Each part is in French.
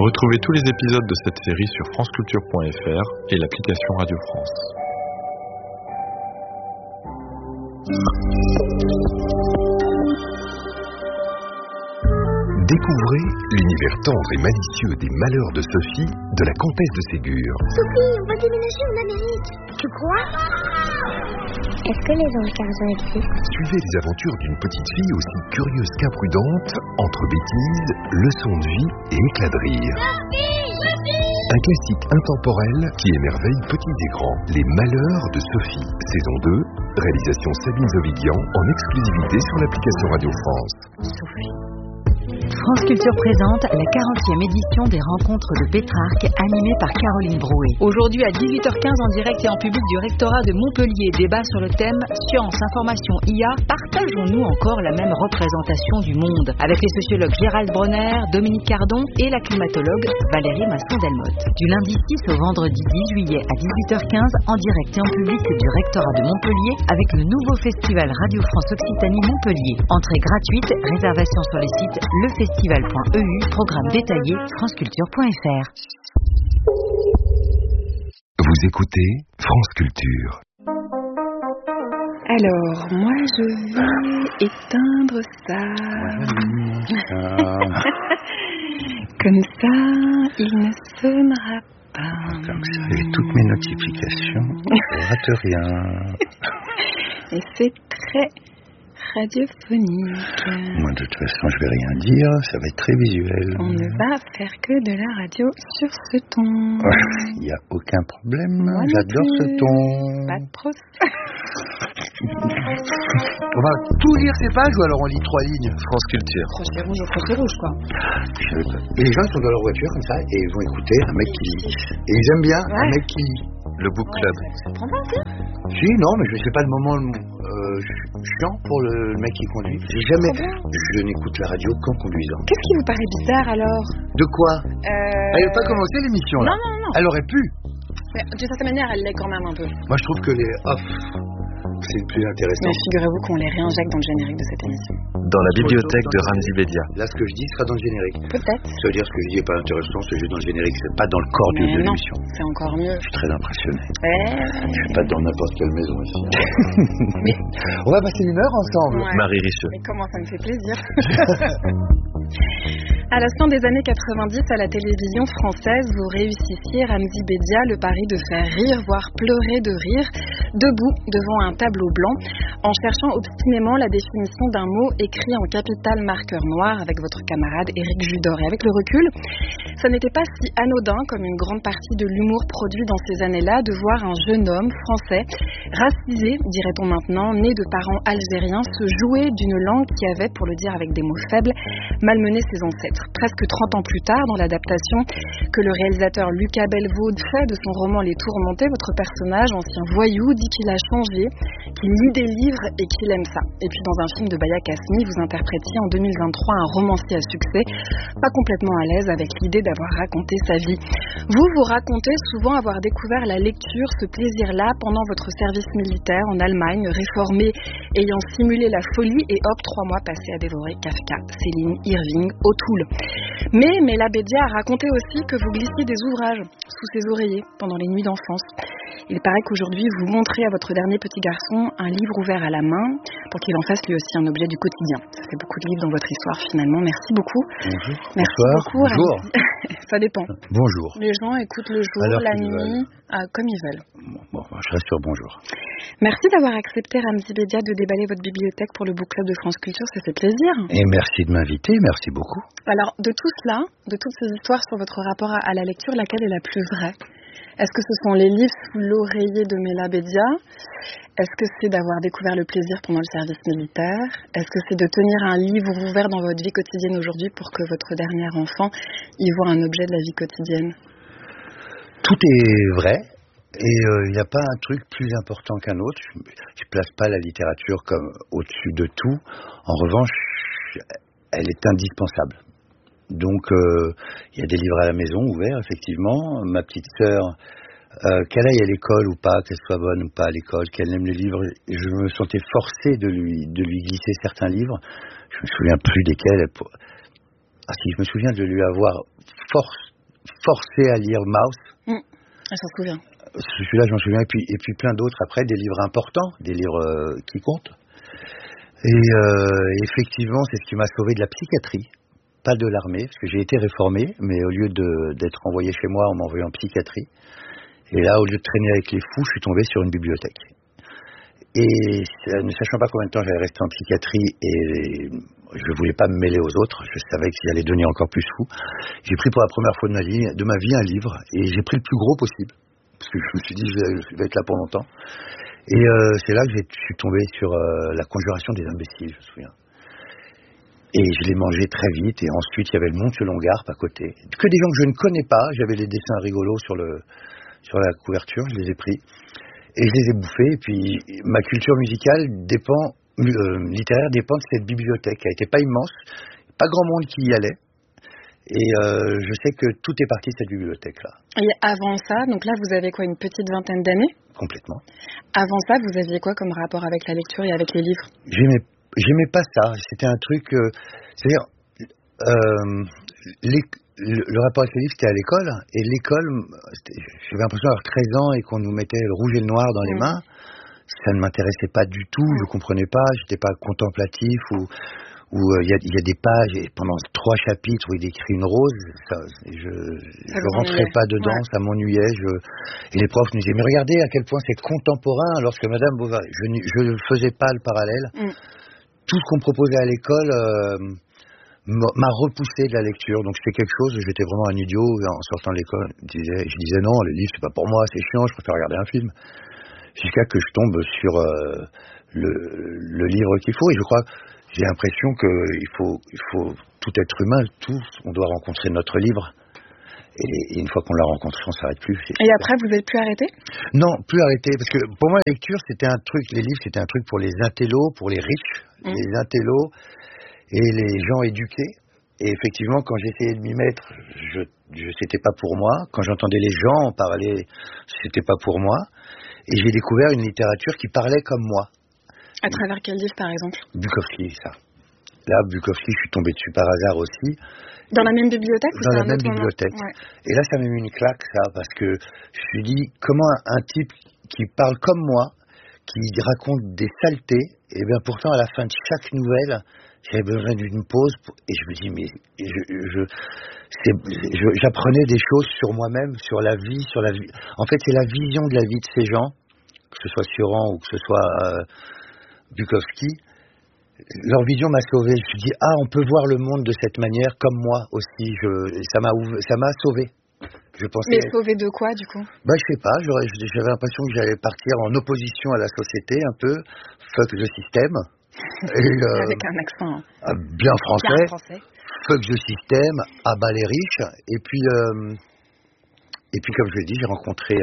Retrouvez tous les épisodes de cette série sur franceculture.fr et l'application Radio France. Découvrez l'univers tendre et malicieux des malheurs de Sophie, de la comtesse de Ségur. Sophie, on va déménager en Amérique. Tu crois? Est-ce que les anges gardiens existent? Suivez les aventures d'une petite fille aussi curieuse qu'imprudente, entre bêtises, leçons de vie et éclats de rire. Un classique intemporel qui émerveille petits et grands. Les malheurs de Sophie, saison 2, réalisation Sabine Zovidian, en exclusivité sur l'application Radio France. Sophie. France Culture présente la 40e édition des Rencontres de Pétrarque, animée par Caroline Brouet. Aujourd'hui à 18h15 en direct et en public du rectorat de Montpellier, débat sur le thème Science, Information, IA, partageons-nous encore la même représentation du monde? Avec les sociologues Gérald Bronner, Dominique Cardon et la climatologue Valérie Masson-Delmotte. Du lundi 6 au vendredi 10 juillet à 18h15 en direct et en public du rectorat de Montpellier avec le nouveau festival Radio France Occitanie Montpellier. Entrée gratuite, réservation sur les sites lefestival.eu, programme détaillé franceculture.fr. Vous écoutez France Culture. Alors, moi je vais éteindre ça. Comme ça, il ne sonnera pas. Comme ça, j'ai toutes mes notifications. Je rate rien. Et c'est très radiophonique. Moi, de toute façon, je vais rien dire. Ça va être très visuel. On ne va faire que de la radio sur ce ton. Il n'y a aucun problème. Moi J'adore ce ton. Pas de pros. On va tout lire ces pages ou alors on lit 3 lignes? France Culture. Crochet rouge au crochet rouge, quoi. Et les gens sont dans leur voiture comme ça et ils vont écouter un mec qui lit. Et ils aiment bien un mec qui lit. Le Book Club. Ça prend pas, ça? Si, non, mais je sais pas le moment chiant pour le mec qui conduit. Je n'écoute la radio qu'en conduisant. Qu'est-ce qui vous paraît bizarre, alors? De quoi? Elle n'a pas commencé l'émission, là. Non. Elle aurait pu. Mais d'une certaine manière, elle l'est quand même un peu. Moi, je trouve que les off, c'est le plus intéressant. Mais figurez-vous qu'on les réinjecte dans le générique de cette émission. Dans la bibliothèque de Ramzi Bedia. Là, ce que je dis sera dans le générique. Peut-être. Ça veut dire ce que je dis n'est pas intéressant, c'est juste dans le générique, c'est pas dans le corps de Mais non, l'émission. c'est encore mieux. Je suis très impressionné. Je suis pas dans n'importe quelle maison ici. Mais on va passer une heure ensemble. Ouais. Marie Richeux. Mais comment ça me fait plaisir. À la fin des années 90, à la télévision française, vous réussissiez, Ramzi Bedia, le pari de faire rire, voire pleurer de rire, debout devant un tableau blanc, en cherchant obstinément la définition d'un mot écrit en capital marqueur noir avec votre camarade Éric Judor. Et avec le recul, ça n'était pas si anodin comme une grande partie de l'humour produit dans ces années-là de voir un jeune homme français, racisé, dirait-on maintenant, né de parents algériens, se jouer d'une langue qui avait, pour le dire avec des mots faibles, malmené ses ancêtres. Presque 30 ans plus tard, dans l'adaptation que le réalisateur Lucas Belvaude fait de son roman Les Tourmentés, votre personnage, ancien voyou, dit qu'il a changé, qu'il lit des livres et qu'il aime ça. Et puis dans un film de Baya Kasmi, vous interprétiez en 2023 un romancier à succès, pas complètement à l'aise avec l'idée d'avoir raconté sa vie. Vous racontez souvent avoir découvert la lecture, ce plaisir-là, pendant votre service militaire en Allemagne, réformé, ayant simulé la folie et hop, 3 mois passés à dévorer Kafka, Céline, Irving, O'Toole. Mais Mela Bedia a raconté aussi que vous glissiez des ouvrages sous ses oreillers pendant les nuits d'enfance. Il paraît qu'aujourd'hui, vous montrez à votre dernier petit garçon un livre ouvert à la main pour qu'il en fasse lui aussi un objet du quotidien. Ça fait beaucoup de livres dans votre histoire finalement. Merci beaucoup. Bonjour. Merci Bonsoir. beaucoup. Bonjour. Ça dépend. Bonjour. Les gens écoutent le jour, la nuit, comme ils veulent. Bon, je reste sur bonjour. Merci d'avoir accepté, Ramzi Bedia, de déballer votre bibliothèque pour le Book Club de France Culture. Ça fait plaisir. Et merci de m'inviter, merci beaucoup. Alors, de tout cela, de toutes ces histoires sur votre rapport à la lecture, laquelle est la plus vraie? Est-ce que ce sont les livres sous l'oreiller de Mela Bedia? Est-ce que c'est d'avoir découvert le plaisir pendant le service militaire? Est-ce que c'est de tenir un livre ouvert dans votre vie quotidienne aujourd'hui pour que votre dernier enfant y voit un objet de la vie quotidienne? Tout est vrai. Et il n'y a pas un truc plus important qu'un autre. Je place pas la littérature comme au-dessus de tout. En revanche, elle est indispensable. Donc, il y a des livres à la maison ouverts, effectivement. Ma petite sœur, qu'elle aille à l'école ou pas, qu'elle soit bonne ou pas à l'école, qu'elle aime les livres, je me sentais forcé de lui glisser certains livres. Je me souviens plus desquels. Si, je me souviens de lui avoir forcé à lire Maus. Je m'en souviens. Celui-là, j'en souviens. Et puis plein d'autres après, des livres importants, des livres qui comptent. Et effectivement, c'est ce qui m'a sauvé de la psychiatrie, pas de l'armée, parce que j'ai été réformé, mais au lieu d'être envoyé chez moi, on m'a envoyé en psychiatrie. Et là, au lieu de traîner avec les fous, je suis tombé sur une bibliothèque. Et ne sachant pas combien de temps j'allais rester en psychiatrie, et je voulais pas me mêler aux autres, je savais que j'allais devenir encore plus fou, j'ai pris pour la première fois de ma vie un livre, et j'ai pris le plus gros possible, parce que je me suis dit je vais être là pour longtemps. Et c'est là que je suis tombé sur La Conjuration des imbéciles, je me souviens. Et je l'ai mangé très vite, et ensuite il y avait le Monde selon Garp à côté. Que des gens que je ne connais pas, j'avais les dessins rigolos sur la couverture, je les ai pris. Et je les ai bouffés, et puis ma culture musicale littéraire dépend de cette bibliothèque. Elle n'était pas immense, pas grand monde qui y allait. Et je sais que tout est parti de cette bibliothèque-là. Et avant ça, donc là vous avez quoi, une petite vingtaine d'années ? Complètement. Avant ça, vous aviez quoi comme rapport avec la lecture et avec les livres ? J'aimais pas ça. C'était un truc... c'est-à-dire... Le rapport avec les livres, c'était à l'école, et l'école, j'avais l'impression d'avoir 13 ans et qu'on nous mettait le rouge et le noir dans les mains. Ça ne m'intéressait pas du tout, je comprenais pas, j'étais pas contemplatif, où il y a des pages, et pendant 3 chapitres où il décrit une rose, je rentrais pas dedans, ça m'ennuyait, et les profs nous disaient, mais regardez à quel point c'est contemporain, alors que Madame Bovary, je ne faisais pas le parallèle. Tout ce qu'on proposait à l'école... m'a repoussé de la lecture, donc c'était quelque chose, j'étais vraiment un idiot en sortant de l'école, je disais non, les livres c'est pas pour moi, c'est chiant, je préfère regarder un film, jusqu'à que je tombe sur le livre qu'il faut, et je crois, j'ai l'impression qu'il faut tout être humain, on doit rencontrer notre livre, et une fois qu'on l'a rencontré, on s'arrête plus. Et après, vous n'êtes plus arrêté ? Non, plus arrêté, parce que pour moi la lecture c'était un truc, les livres c'était un truc pour les intellos, pour les riches, les intellos, et les gens éduqués. Et effectivement, quand j'essayais de m'y mettre, c'était pas pour moi. Quand j'entendais les gens en parler, c'était pas pour moi. Et j'ai découvert une littérature qui parlait comme moi. À travers quel livre, par exemple ? Bukowski, ça. Là, Bukowski, je suis tombé dessus par hasard aussi. Dans la même bibliothèque ? Dans la même bibliothèque. Ouais. Et là, ça m'a mis une claque, ça, parce que je me suis dit, comment un type qui parle comme moi, qui raconte des saletés, et bien pourtant, à la fin de chaque nouvelle... J'avais besoin d'une pause et je me dis mais j'apprenais des choses sur moi-même, sur la vie. En fait, c'est la vision de la vie de ces gens, que ce soit Sioran ou que ce soit Bukowski. Leur vision m'a sauvé. Je me suis dit on peut voir le monde de cette manière comme moi aussi. Ça m'a sauvé. Je pensais. Mais sauvé de quoi du coup ? Je sais pas. J'avais l'impression que j'allais partir en opposition à la société un peu. Fuck le système. Avec un accent bien français. Fuck the system, abat les riches. Et puis comme je l'ai dit, j'ai rencontré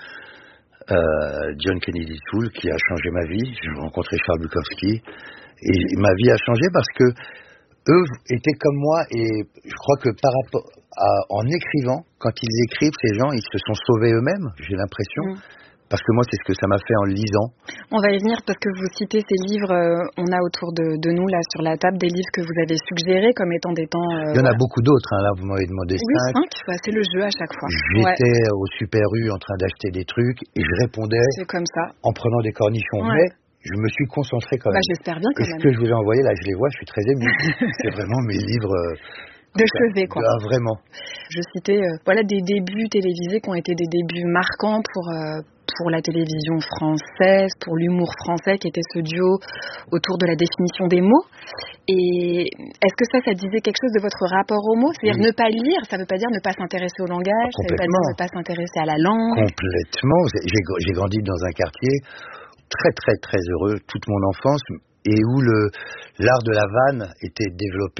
John Kennedy Toole qui a changé ma vie. J'ai rencontré Charles Bukowski et ma vie a changé parce que eux étaient comme moi, et je crois que par rapport en écrivant, quand ils écrivent, ces gens, ils se sont sauvés eux-mêmes. J'ai l'impression. Parce que moi, c'est ce que ça m'a fait en lisant. On va y venir parce que vous citez ces livres, on a autour de nous, là, sur la table, des livres que vous avez suggérés comme étant des temps... Il y en a beaucoup d'autres, là, vous m'avez demandé 5. Oui, 5, c'est le jeu à chaque fois. J'étais au Super U en train d'acheter des trucs et je répondais c'est comme ça. En prenant des cornichons. Mais je me suis concentré quand même. J'espère bien quand même. Ce que je vous ai envoyé, là, je les vois, je suis très ému. C'est vraiment mes livres... de chevet, quoi. Vraiment. Je citais des débuts télévisés qui ont été des débuts marquants pour la télévision française, pour l'humour français, qui était ce duo autour de la définition des mots. Et est-ce que ça disait quelque chose de votre rapport aux mots ? C'est-à-dire ne pas lire, ça ne veut pas dire ne pas s'intéresser au langage, ça ne veut pas dire ne pas s'intéresser à la langue. Complètement. J'ai grandi dans un quartier très très très heureux toute mon enfance, et où l'art de la vanne était développé...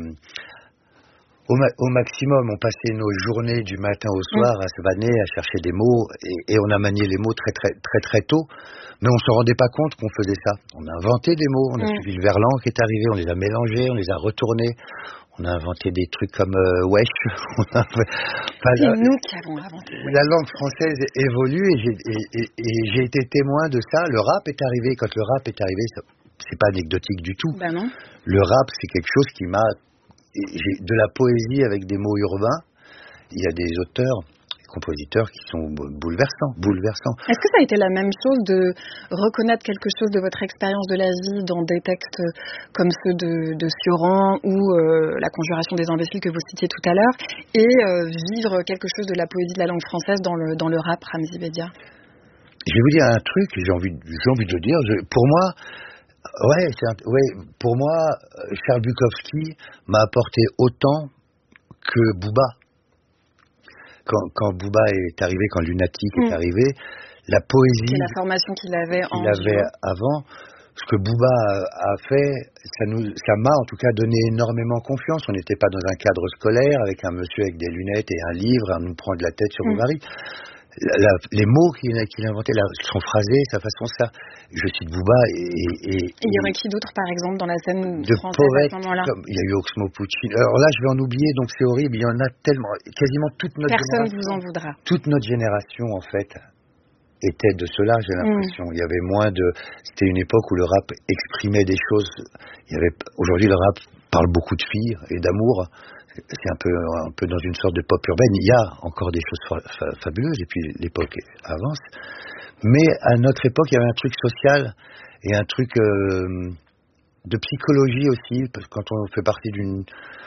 Au maximum, on passait nos journées du matin au soir à se vanner, à chercher des mots, et on a manié les mots très très très très tôt, mais on s'en rendait pas compte qu'on faisait ça. On a inventé des mots, on a suivi le verlan qui est arrivé, on les a mélangés, on les a retournés, on a inventé des trucs comme wesh. C'est nous qui avons inventé. La langue française évolue, et j'ai été témoin de ça. Le rap est arrivé. Quand le rap est arrivé, c'est pas anecdotique du tout. Non. Le rap, c'est quelque chose qui m'a... J'ai de la poésie avec des mots urbains, il y a des auteurs, compositeurs qui sont bouleversants. Est-ce que ça a été la même chose de reconnaître quelque chose de votre expérience de la vie dans des textes comme ceux de Sioran ou La Conjuration des imbéciles que vous citiez tout à l'heure, et vivre quelque chose de la poésie de la langue française dans le rap, Ramzy Bedia? Je vais vous dire un truc, j'ai envie de le dire. Pour moi, pour moi, Charles Bukowski m'a apporté autant que Booba. Quand Booba est arrivé, quand Lunatic est arrivé, la poésie... C'est la formation qu'il avait avant, ce que Booba a fait, ça m'a en tout cas donné énormément confiance. On n'était pas dans un cadre scolaire, avec un monsieur avec des lunettes et un livre, à nous prendre la tête sur Bovary. Les mots qu'il inventait, son phrasé, sa façon, ça. Je cite Booba et il y aurait qui d'autre, par exemple, dans la scène de française poètes, à ce moment-là? Il y a eu Oxmo Puccini. Alors là, je vais en oublier, donc c'est horrible. Il y en a tellement. Quasiment toute notre Personne génération. vous en voudra. Toute notre génération, en fait, était de cela, j'ai l'impression. Il y avait moins de. C'était une époque où le rap exprimait des choses. Aujourd'hui, le rap parle beaucoup de filles et d'amour. C'est un peu dans une sorte de pop urbaine. Il y a encore des choses fabuleuses, et puis l'époque avance. Mais à notre époque, il y avait un truc social et un truc de psychologie aussi, parce que quand on fait partie d'une